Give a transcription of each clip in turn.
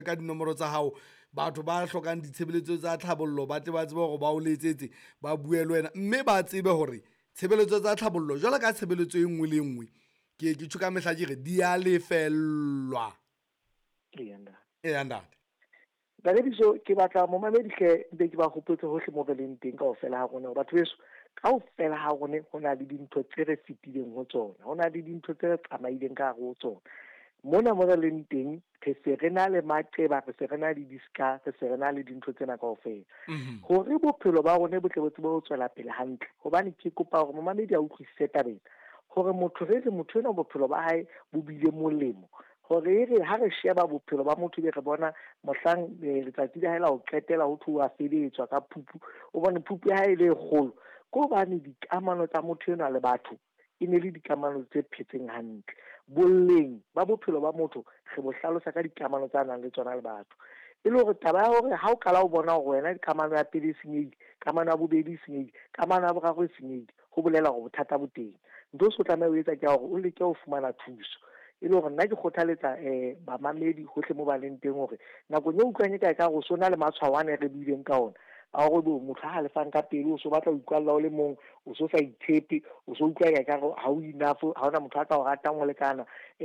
ka dinomoro tsa hao batho ba hlokang ditshebeletso tsa tlhabollo ba tle ba tsebe hore ba o letsetse ba bue le wena mme ba tsebe hore tshebeletso tsa tlhabollo jwalo ka tshebeletso e nngwe le nngwe ke tsho ka mehla ke re di a lefellwa ntate. Biso ke batla mo mamedihle be ke ba hopotse hohle mo re leng teng kaofela ha rona batho beso kaofela ha rona ho na le dintho tse re fetileng ho tsona ho na le dintho tse re tsamaileng ka ho tsona mona mo re leng teng ke se re na le maqeba re se re na le diska re se re na le dintho tsena kaofela hore bophelo ba rona bo tle bo tsebe ho tswela pele hantle hobane ke kopa hore mo mamedi a utlwisise tabeng hore motho ena bophelo ba hae bo bile molemo hore re ha re sheba bophelo ba motho be re bona mohlang letsatsi la hae la ho qetela ho thuwa feletswa ka phupu o bone phupu ya hae le kgolo ko bane dikamano tsa motho ena le batho e ne le dikamano tse phetseng hantle bolleng ba bophelo ba motho re bo hlalosa ka dikamano tsa nang le tsona le batho e le hore taba ya hore ha o kala o bona hore wena dikamano ya pele senyedi kamano ya bobedi senyedi kamano ya boraro senyedi ho bolela hore bothata bo teng ntho se tlameha ho etsa ke hore o leke ho fumana thuso e le hore nna ke kgothaletsa bamamedi hohle mo ba leng teng hore nakong e utlwang ka ka go sona le matshwawane re bileng ka ona a go bo motho ha le fang ka pele o so batla ho ikwalla o le mong o so sa itshepe o so utlwa ka ha o enough ha ona motho a ka o ratang ho lekana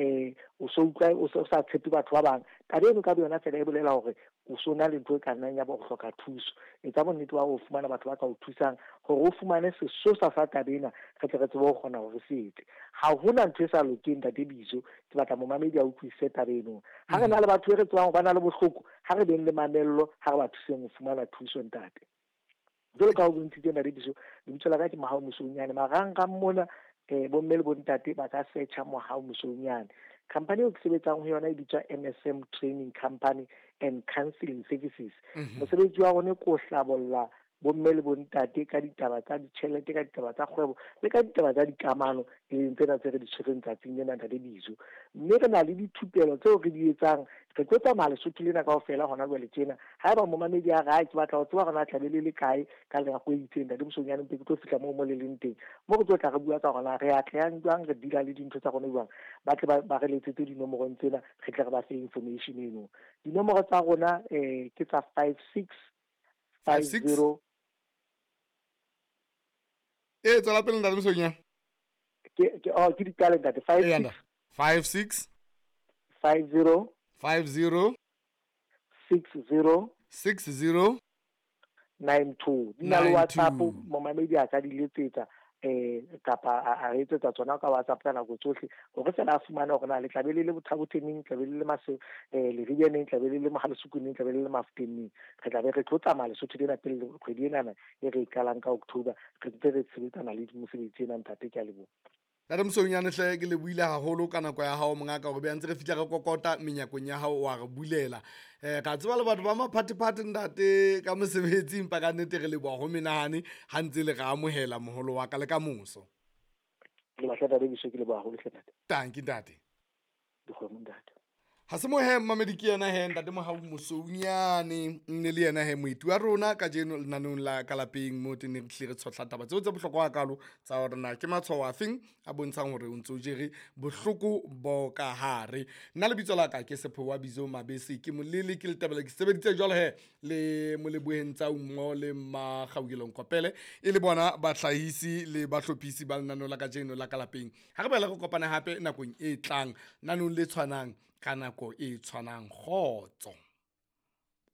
o so utlwa o sa tshepe batho ba bang taba eno ka yona tsela e bolela hore o so na le ntho e ka nnang ya bo hloka thuso etsa bonnete wa ho fumana batho ba ka o thusang hore o fumane sesosa sa tabena re tle re tsebe ho kgona hore se etse ha hona ntho e sa lokeng Biso ke batla mo mamedi a utlwisise tabeno ha re na le batho re tswang ba na le bohloko ha re beng le mamello ha re ba thuseng ho fumana thuso ntate jwale ka ho bontshitse Biso lebitso la ka ke Mohau Mosonyane marangrang mona bomme le bontate ba ka searcha Mohau Mosonyane company o ke sebetsang ho yona e bitswa MSM Training Company and Counseling Services mosebetsi wa rona ko hlabolla bomme le bontate ka ditaba tsa ditjhelete ka ditaba tsa kgwebo le ka ditaba tsa dikamano le tsena tse re di tshwereng tsatsing lena Biso mme re na le dithupelo tseo re di etsang re tlo tsamaya Lesotho lena kaofela hona jwale tjena haeba mo mamedi a ra ke batla ho tseba rona tlabe le kae ka le go itseng Mosonyane mpe ke tlo fihla mo le leng teng mo re tlo tla re bua ka rona re atleang jwang re dila le dintho tsa rona jwang ba tle ba re letsetse dinomorong tsena re tle re ba fe information eno dinomoro tsa rona ke tsa 5650 tswela pele ntate Mosonyane ke di tale ntate 56 50 60 92 di na le WhatsApp mo mamedi a ka di letsetsa kapa a etsetsa tsona ka WhatsApp ka nako tsohle hore se la fumana hore na le tlabele le bothabotheneng tlabele le mase le ribeneng tlabele le mohalasukuneng tlabele le mafteneng re tlabe re tlo tsamaya Lesotho lena pele kgwedi ena e re ikalang ka October re tse re sebetsana le mosebetsi ena ntate ke a leboha Ntate Mosonyane hle ke le buile haholo ka nako ya hao mongaka hore be ntse re fitla re kokota menyakong ya hao wa re bulela ka tseba le batho ba maphathephathe ntate ka mosebetsi mpa ka nnete re leboha ho menahane ha ntse le re amohela moholo wa ka le ka moso le batla Biso ke leboha ho le ntate tanki ntate dikgomo ntate ha se mo he mamedi ke yena he ntate Mohau Mosonyane nne le yena he moeti wa rona ka jeno lenanong la ka lapeng mo tene re hle re tshotla taba tseo tse bohlokwa kalo tsa hore na ke matshwao afeng a bontshang hore o ntso jere bohloko bo ka hare nna lebitso la ka ke Sephewa Bizo Mabese ke molele ke le tabela ke sebeditse jwale he le mo le bohentsa ummo le Magaukelong Kopele e le bona bahlahisi le bahlophisi ba lenanong la ka jeno la ka lapeng ha re ba le go kopana hape nakong e tlang nanong le tshwanang ka nako e tshwanang kgotso.